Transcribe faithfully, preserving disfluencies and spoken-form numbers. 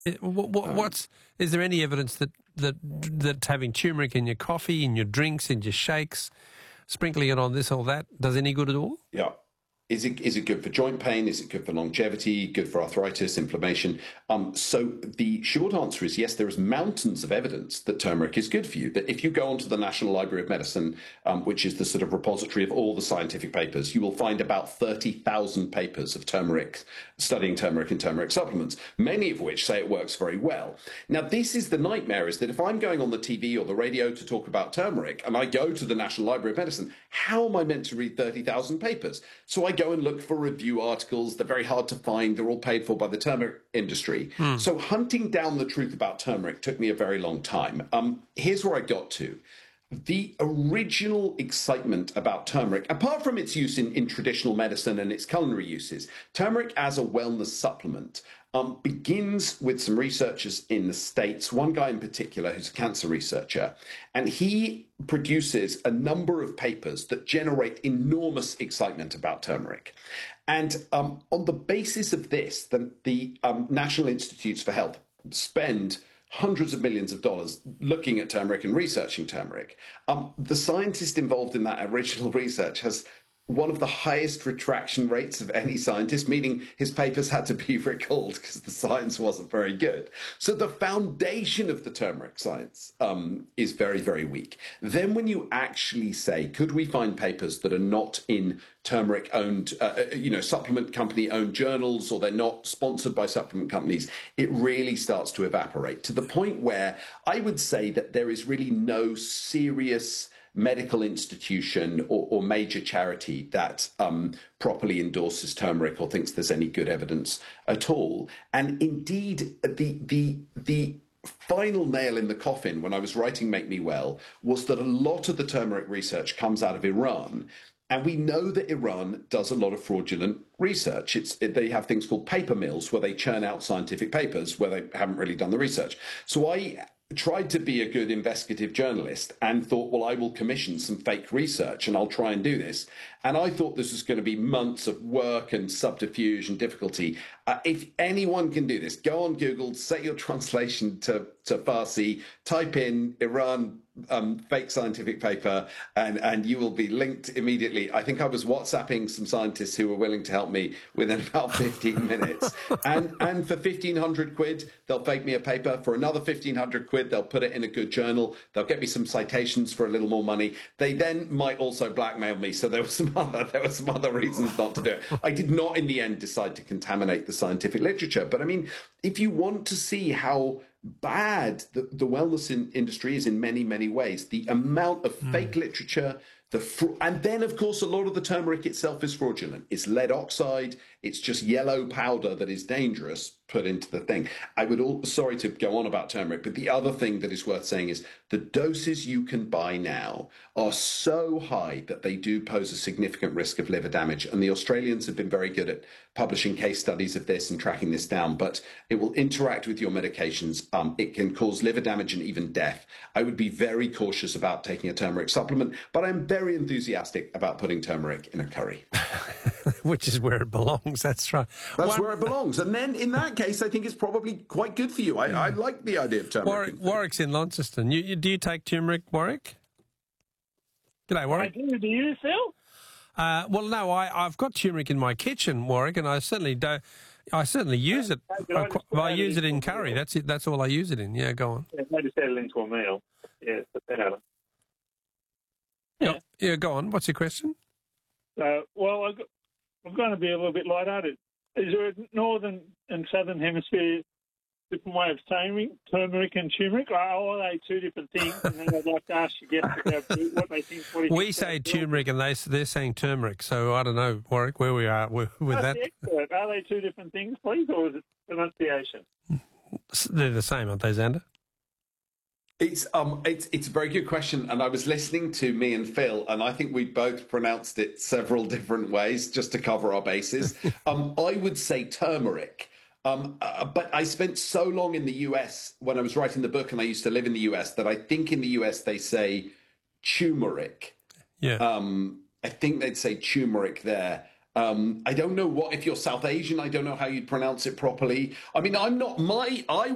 It, what, what, Um, what's is there any evidence that, that that having turmeric in your coffee, in your drinks, in your shakes, sprinkling it on this or that, does any good at all? Yeah. Is it is it good for joint pain? Is it good for longevity? Good for arthritis, inflammation? Um, so the short answer is yes. There is mountains of evidence that turmeric is good for you. That if you go onto the National Library of Medicine, um, which is the sort of repository of all the scientific papers, you will find about thirty thousand papers of turmeric, studying turmeric and turmeric supplements, many of which say it works very well. Now, this is the nightmare: is that if I'm going on the T V or the radio to talk about turmeric, and I go to the National Library of Medicine, how am I meant to read thirty thousand papers? So I go and look for review articles. They're very hard to find. They're all paid for by the turmeric industry. Hmm. So hunting down the truth about turmeric took me a very long time. Um, here's where I got to. The original excitement about turmeric, apart from its use in, in traditional medicine and its culinary uses, turmeric as a wellness supplement um, begins with some researchers in the States, one guy in particular who's a cancer researcher, and he produces a number of papers that generate enormous excitement about turmeric. And um, on the basis of this, the, the um, National Institutes for Health spend hundreds of millions of dollars looking at turmeric and researching turmeric. Um, the scientist involved in that original research has one of the highest retraction rates of any scientist, meaning his papers had to be recalled because the science wasn't very good. So the foundation of the turmeric science um, is very, very weak. Then when you actually say, could we find papers that are not in turmeric-owned, uh, you know, supplement company-owned journals, or they're not sponsored by supplement companies, it really starts to evaporate to the point where I would say that there is really no serious medical institution or, or major charity that um, properly endorses turmeric or thinks there's any good evidence at all. And indeed, the the the final nail in the coffin when I was writing Make Me Well was that a lot of the turmeric research comes out of Iran. And we know that Iran does a lot of fraudulent research. It's, it, they have things called paper mills where they churn out scientific papers where they haven't really done the research. So I tried to be a good investigative journalist and thought, well, I will commission some fake research and I'll try and do this. And I thought this was going to be months of work and subterfuge and difficulty. Uh, if anyone can do this, go on Google, set your translation to, to Farsi, type in Iran um, fake scientific paper, and, and you will be linked immediately. I think I was WhatsApping some scientists who were willing to help me within about fifteen minutes. And, and for fifteen hundred quid, they'll fake me a paper. For another fifteen hundred quid, they'll put it in a good journal. They'll get me some citations for a little more money. They then might also blackmail me. So there were some other, there were some other reasons not to do it. I did not in the end decide to contaminate the scientific literature. But I mean, if you want to see how bad the, the wellness in, industry is in many, many ways, the amount of mm. fake literature, the fr- and then, of course, a lot of the turmeric itself is fraudulent. It's lead oxide. It's just yellow powder that is dangerous put into the thing. I would all, sorry to go on about turmeric, but the other thing that is worth saying is the doses you can buy now are so high that they do pose a significant risk of liver damage. And the Australians have been very good at publishing case studies of this and tracking this down, but it will interact with your medications. Um, it can cause liver damage and even death. I would be very cautious about taking a turmeric supplement, but I'm very enthusiastic about putting turmeric in a curry. Which is where it belongs, that's right. That's One, where it belongs. And then in that case, I think it's probably quite good for you. I, I like the idea of turmeric. Warwick, Warwick's in Launceston. You, you, do you take turmeric, Warwick? G'day, Warwick. I do. Do you, Phil? Uh, well, no, I, I've got turmeric in my kitchen, Warwick, and I certainly do. I certainly use it. I, I use it in curry. That's it. That's all I use it in. Yeah, go on. Yeah, maybe settle into a meal. Yeah, it's better. Yeah. yeah, go on. What's your question? Uh, well, I've got, I'm going to be a little bit lighthearted. Is there a northern and southern hemisphere different way of saying turmeric and turmeric? Or are they two different things? And then I'd like to ask your guests about what they think. What we think say turmeric and they, they're saying turmeric. So I don't know, Warwick, where we are with, with that. The expert. Are they two different things, please, or is it pronunciation? They're the same, aren't they, Xander? It's um, it's it's a very good question, and I was listening to me and Phil, and I think we both pronounced it several different ways just to cover our bases. um, I would say turmeric, um, uh, but I spent so long in the U S when I was writing the book, and I used to live in the U S that I think in the U S they say turmeric. Yeah. Um, I think they'd say turmeric there. Um, I don't know what if you're South Asian. I don't know how you'd pronounce it properly. I mean, I'm not my I.